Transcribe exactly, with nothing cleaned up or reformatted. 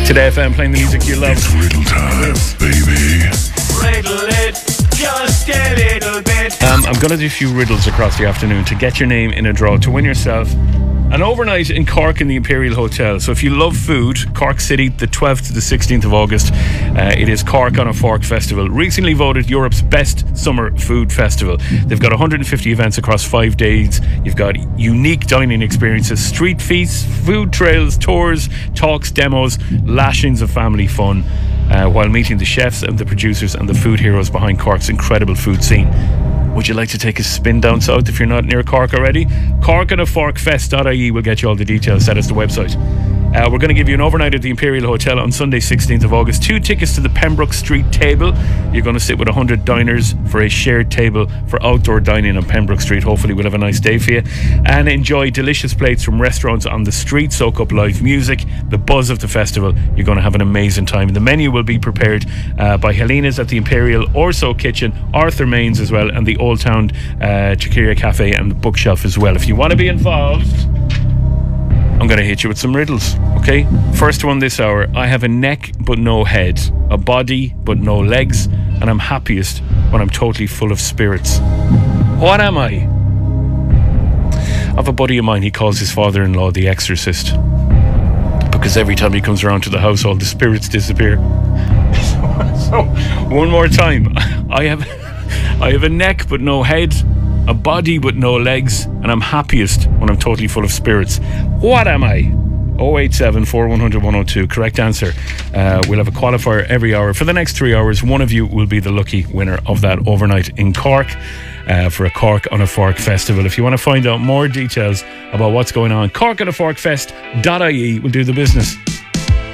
Today F M playing the music you love. It's riddle time, baby. Riddle it, just a little bit. Um, I'm going to do a few riddles across the afternoon to get your name in a draw to win yourself an overnight in Cork in the Imperial Hotel. So if you love food, Cork City, the twelfth to the sixteenth of August, uh, it is Cork on a Fork Festival. Recently voted Europe's best summer food festival. They've got one hundred fifty events across five days. You've got unique dining experiences, street feasts, food trails, tours, talks, demos, lashings of family fun, uh, while meeting the chefs and the producers and the food heroes behind Cork's incredible food scene. Would you like to take a spin down south if you're not near Cork already? cork on a fork fest dot I E will get you all the details. That is the website. Uh, we're going to give you an overnight at the Imperial Hotel on Sunday sixteenth of August. Two tickets to the Pembroke Street table. You're going to sit with one hundred diners for a shared table for outdoor dining on Pembroke Street. Hopefully we'll have a nice day for you. And enjoy delicious plates from restaurants on the street. Soak up live music, the buzz of the festival. You're going to have an amazing time. The menu will be prepared uh, by Helena's at the Imperial, Orso Kitchen, Arthur Mains as well, and the Old Town uh, Chiqueria Cafe and the Bookshelf as well. If you want to be involved, I'm going to hit you with some riddles, okay? First one this hour. I have a neck but no head, a body but no legs, and I'm happiest when I'm totally full of spirits. What am I? I have a buddy of mine, he calls his father-in-law the Exorcist, because every time he comes around to the house, all the spirits disappear. So, one more time. I have, I have a neck but no head, a body but no legs, and I'm happiest when I'm totally full of spirits. What am I? oh eight seven, four one zero zero, one oh two. Correct answer. Uh, we'll have a qualifier every hour. For the next three hours, one of you will be the lucky winner of that overnight in Cork uh, for a Cork on a Fork festival. If you want to find out more details about what's going on, cork on a fork fest dot I E will do the business.